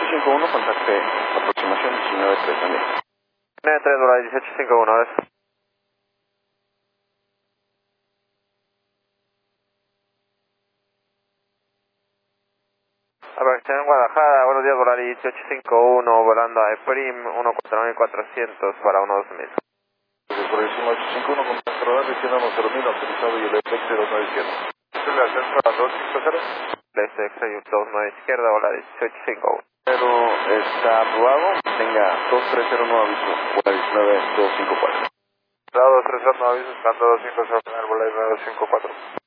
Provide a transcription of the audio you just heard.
1851, contacte aproximación 19.3 también. 93 Volare 1851, gracias. Aproximación Guadalajara, buenos días, Volare 1851, volando a EPRIM 149.400 para 12000. Proyección 851, contacto radar, diciendo 0.000, autorizado y el FX 09 izquierda. ¿Es el ascenso a 250? FX 29 izquierda, Volare 1851. Pero está aprobado, tenga 230 aviso, Volare 19 254. Dado 230 aviso, estando 250, Volare 954.